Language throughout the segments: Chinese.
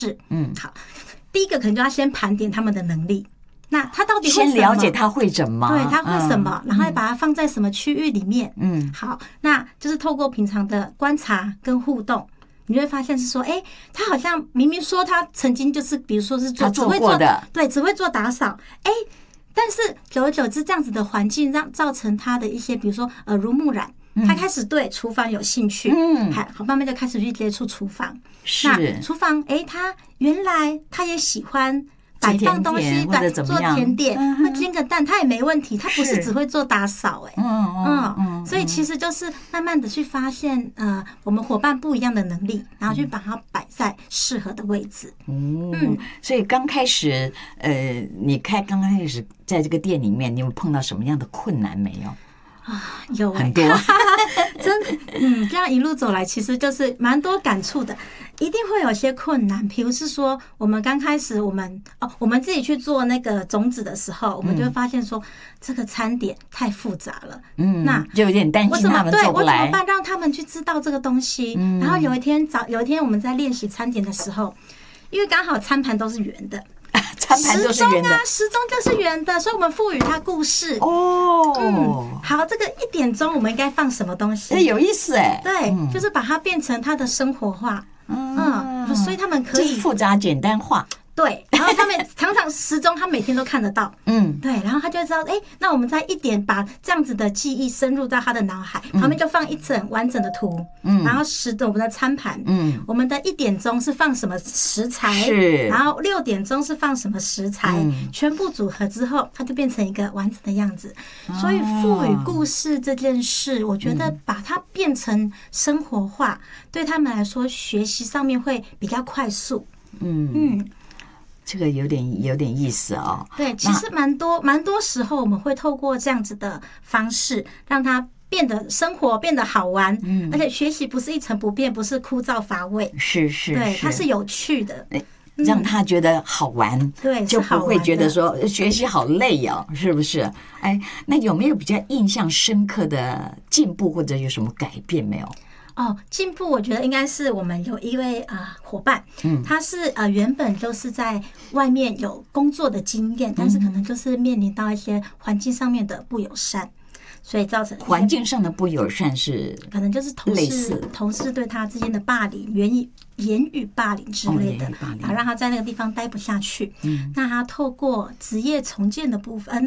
好，第一个可能就要先盘点他们的能力。那他到底会什么？ 先了解他会什么， 对，他会什么，然后把它放在什么区域里面。好，那就是透过平常的观察跟互动，你会发现是说，他好像明明说他曾经就是，比如说是做过的， 对，只会做打扫，但是久而久之这样子的环境造成他的一些，比如说耳濡目染。他开始对厨房有兴趣，好，慢慢就开始去接触厨房。那厨房，他原来他也喜欢摆放东西，做甜点，会煎个蛋，他也没问题。他不是只会做打扫，所以其实就是慢慢的去发现，我们伙伴不一样的能力，然后去把它摆在适合的位置。 所以刚开始，你刚开始在这个店里面，你有碰到什么样的困难没有？ 有很多， 真的，这样一路走来，其实就是蛮多感触的，一定会有些困难。比如是说，我们刚开始，我们自己去做那个种子的时候，我们就会发现说，这个餐点太复杂了，那就有点担心他们做不来， 我怎么办让他们去知道这个东西？然后有一天我们在练习餐点的时候，因为刚好餐盘都是圆的。 餐盘就是圆的， 时钟就是圆的，所以我们赋予它故事。好，这个1点钟我们应该放什么东西？ 有意思对，就是把它变成它的生活化。所以他们可以复杂简单化。 对，然后他们常常时钟，他每天都看得到，对，然后他就会知道，那我们在1点把这样子的记忆深入到他的脑海，旁边就放一整完整的图，然后我们的餐盘，我们的1点钟是放什么食材，然后6点钟是放什么食材，全部组合之后，它就变成一个完整的样子。所以赋予故事这件事，我觉得把它变成生活化，对他们来说学习上面会比较快速。 这个有点意思哦。 对，其实蛮多时候我们会透过这样子的方式，让它生活变得好玩，而且学习不是一成不变，不是枯燥乏味， 是， 对，它是有趣的， 让他觉得好玩， 对， 就不会觉得说学习好累哦，是不是？那有没有比较印象深刻的进步，或者有什么改变没有？ 进步我觉得应该是我们有一位伙伴，他是原本就是在外面有工作的经验，但是可能就是面临到一些环境上面的不友善，所以造成环境上的不友善是可能就是同事对他之间的霸凌，言语霸凌之类的，让他在那个地方待不下去。那他透过职业重建的部分，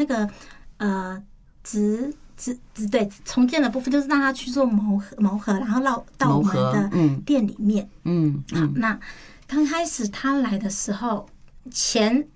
对重建的部分，就是让他去做谋合，然后到我们的店里面。好，那刚开始他来的时候，前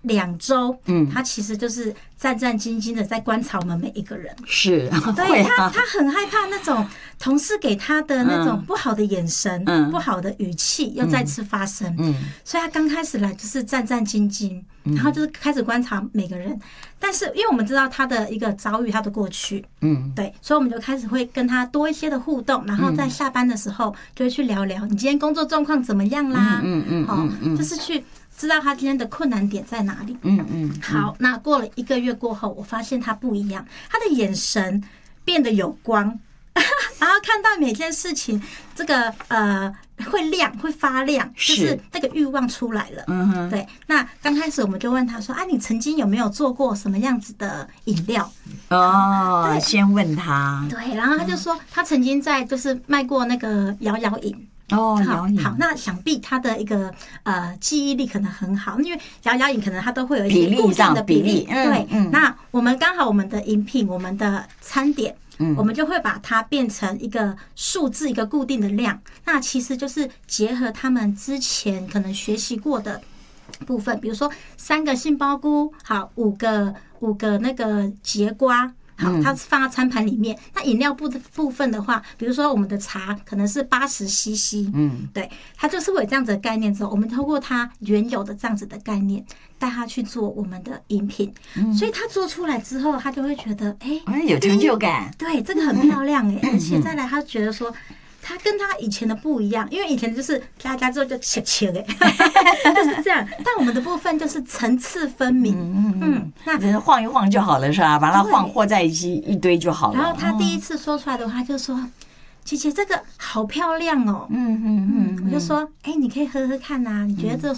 2周，他其实就是战战兢兢的在观察我们每一个人。 是， 对他很害怕那种同事给他的那种不好的眼神、不好的语气又再次发生。所以他刚开始来就是战战兢兢，然后就是开始观察每个人。但是因为我们知道他的一个遭遇，他的过去，对，所以我们就开始会跟他多一些的互动，然后在下班的时候就会去聊聊你今天工作状况怎么样啦，就是去知道他今天的困难点在哪里。好，那过了1个月过后，我发现他不一样，他的眼神变得有光，然后看到每件事情，这个会亮，会发亮，就是那个欲望出来了。对。那刚开始我们就问他说：“你曾经有没有做过什么样子的饮料？” 先问他。 对，然后他就说他曾经在就是卖过那个摇摇饮。好，那想必他的一个记忆力可能很好，因为摇摇饮可能他都会有一些固定的比例。对，那我们刚好我们的饮品，我们的餐点。我们就会把它变成一个数字，一个固定的量。那其实就是结合他们之前可能学习过的部分，比如说3个杏鲍菇，好，5个那个节瓜。好，它放到餐盘里面。那饮料部分的话，比如说我们的茶可能是80cc，对，它就是会有这样子的概念之后，我们透过它原有的这样子的概念，带他去做我们的饮品。所以他做出来之后，他就会觉得， 有成就感。 对，这个很漂亮而且再来，他觉得说。他跟他以前的不一样，因为以前就是加之后就切就是这样。但我们的部分就是层次分明， 那只是晃一晃就好了，是吧？把它和在一起一堆就好了。 然后他第一次说出来的话，就说：“ 姐姐这个好漂亮哦。我就说，你可以喝喝看啊，你觉得这